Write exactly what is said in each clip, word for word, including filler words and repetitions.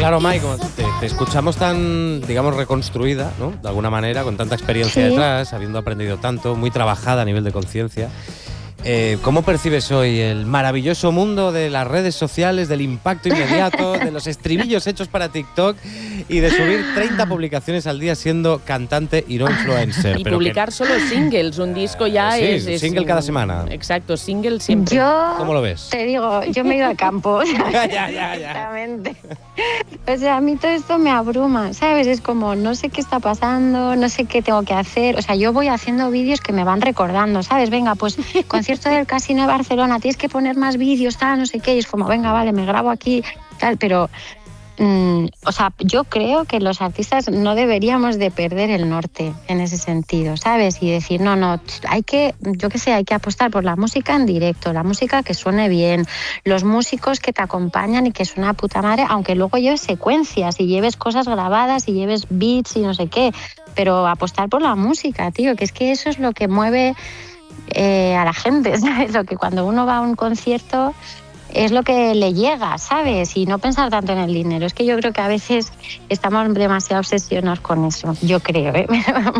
Claro, Mai, como te, te escuchamos tan, digamos, reconstruida, ¿no? De alguna manera, con tanta experiencia Sí. detrás, habiendo aprendido tanto, muy trabajada a nivel de conciencia. Eh, ¿Cómo percibes hoy el maravilloso mundo de las redes sociales, del impacto inmediato, de los estribillos hechos para TikTok y de subir treinta publicaciones al día siendo cantante y no influencer? Y Pero publicar que, solo singles, un disco ya sí, es, es... single cada semana. Exacto, single siempre. Yo ¿Cómo lo ves? te digo, yo me he ido al campo. O sea, Ya, ya, ya. directamente. O sea, a mí todo esto me abruma, ¿sabes? Es como, no sé qué está pasando, no sé qué tengo que hacer. O sea, yo voy haciendo vídeos que me van recordando, ¿sabes? Venga, pues concierto del Casino de Barcelona, tienes que poner más vídeos, tal, no sé qué. Y es como, venga, vale, me grabo aquí, tal, pero... Mm, o sea, yo creo que los artistas no deberíamos de perder el norte en ese sentido, ¿sabes? Y decir, no, no, hay que, yo qué sé, hay que apostar por la música en directo, la música que suene bien, los músicos que te acompañan y que suena a puta madre, aunque luego lleves secuencias y lleves cosas grabadas y lleves beats y no sé qué, pero apostar por la música, tío, que es que eso es lo que mueve eh, a la gente, ¿sabes? Lo que cuando uno va a un concierto... es lo que le llega, ¿sabes? Y no pensar tanto en el dinero. Es que yo creo que a veces estamos demasiado obsesionados con eso. Yo creo, ¿eh?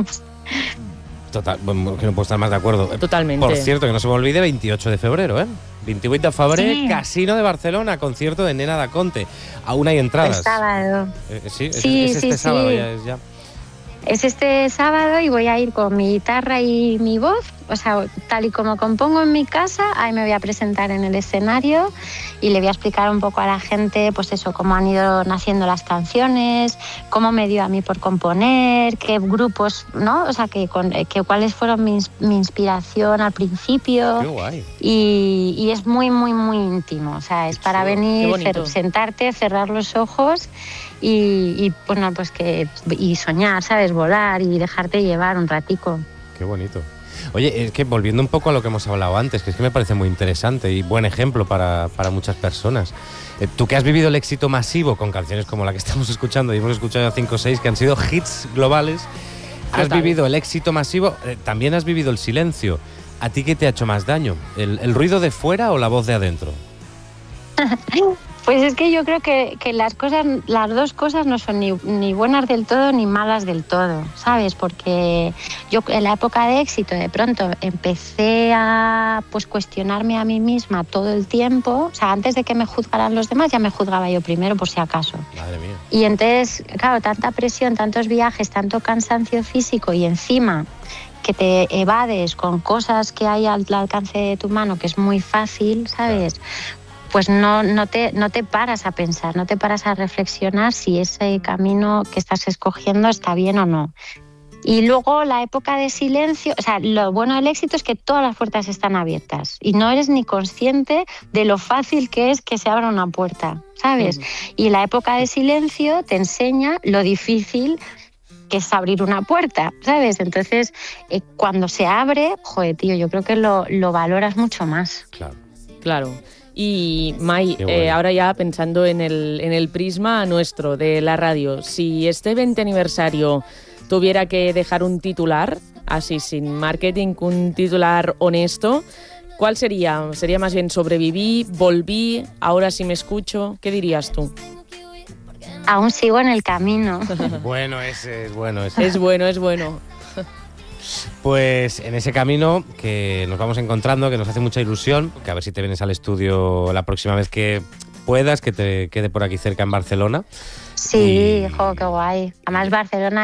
Total, bueno, que no puedo estar más de acuerdo. Totalmente. Por cierto, que no se me olvide, veintiocho de febrero, ¿eh? veintiocho de febrero, Sí. Casino de Barcelona, concierto de Nena da Conte. Aún hay entradas. El sábado. Eh, sí, es, Sí, es sí, este sí. sábado ya, es ya. Es este sábado y voy a ir con mi guitarra y mi voz, o sea, tal y como compongo en mi casa, ahí me voy a presentar en el escenario y le voy a explicar un poco a la gente, pues eso, cómo han ido naciendo las canciones, cómo me dio a mí por componer, qué grupos, ¿no? O sea, que, con, que cuáles fueron mi, mi inspiración al principio. Qué guay. Y, y es muy, muy, muy íntimo, o sea, es Qué para chulo. Qué venir, bonito. cer- sentarte, cerrar los ojos y, y bueno, pues que y soñar, ¿sabes? Volar y dejarte llevar un ratico. Qué bonito. Oye, es que volviendo un poco a lo que hemos hablado antes, que es que me parece muy interesante y buen ejemplo para, para muchas personas. Eh, tú que has vivido el éxito masivo con canciones como la que estamos escuchando, y hemos escuchado cinco o seis que han sido hits globales, has Total. vivido el éxito masivo, eh, también has vivido el silencio. ¿A ti qué te ha hecho más daño? ¿El, el ruido de fuera o la voz de adentro? Pues es que yo creo que, que las cosas, las dos cosas no son ni, ni buenas del todo ni malas del todo, ¿sabes? Porque yo en la época de éxito de pronto empecé a pues cuestionarme a mí misma todo el tiempo, o sea, antes de que me juzgaran los demás ya me juzgaba yo primero por si acaso. Madre mía. Y entonces, claro, tanta presión, tantos viajes, tanto cansancio físico y encima que te evades con cosas que hay al alcance de tu mano, que es muy fácil, ¿sabes? Pues no, no, te, no te paras a pensar, no te paras a reflexionar si ese camino que estás escogiendo está bien o no. Y luego la época de silencio, o sea, lo bueno del éxito es que todas las puertas están abiertas y no eres ni consciente de lo fácil que es que se abra una puerta, ¿sabes? Ujú. Y la época de silencio te enseña lo difícil que es abrir una puerta, ¿sabes? Entonces, eh, cuando se abre, joder, tío, yo creo que lo, lo valoras mucho más. Claro. Claro. Y Mai, Qué bueno. eh, ahora ya pensando en el, en el prisma nuestro de la radio, si este veinte aniversario tuviera que dejar un titular, así sin marketing, un titular honesto, ¿cuál sería? ¿Sería más bien sobreviví, volví, ahora sí me escucho? ¿Qué dirías tú? Aún sigo en el camino. Bueno, ese es bueno. Ese. Es bueno, es bueno. Pues en ese camino que nos vamos encontrando, que nos hace mucha ilusión, que a ver si te vienes al estudio la próxima vez que puedas, que te quede por aquí cerca en Barcelona. Sí, Y- jo, qué guay. Además, Barcelona